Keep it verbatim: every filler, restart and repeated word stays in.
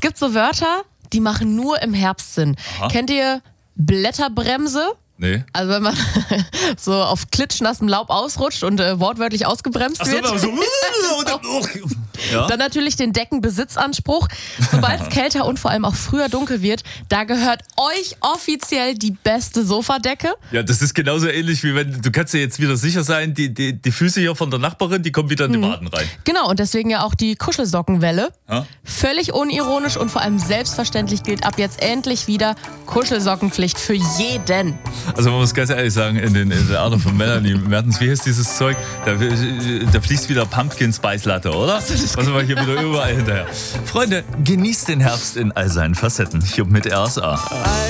Es gibt so Wörter, die machen nur im Herbst Sinn. Aha. Kennt ihr Blätterbremse? Nee. Also wenn man so auf klitschnassem Laub ausrutscht und äh, wortwörtlich ausgebremst Ach so, wird. aber so. Ja? Dann natürlich den Deckenbesitzanspruch. Sobald es kälter und vor allem auch früher dunkel wird, da gehört euch offiziell die beste Sofadecke. Ja, das ist genauso ähnlich wie wenn, du kannst dir jetzt wieder sicher sein, die, die, die Füße hier von der Nachbarin, die kommen wieder in die Waden rein. Genau, und deswegen ja auch die Kuschelsockenwelle. Ja? Völlig unironisch und vor allem selbstverständlich gilt ab jetzt endlich wieder Kuschelsockenpflicht für jeden. Also man muss ganz ehrlich sagen, in, den, in der Art von Melanie Mertens, wie heißt dieses Zeug? Da, da fließt wieder Pumpkin Spice Latte, oder? Was haben wir hier wieder überall hinterher. Freunde, genießt den Herbst in all seinen Facetten. Hier mit R S A.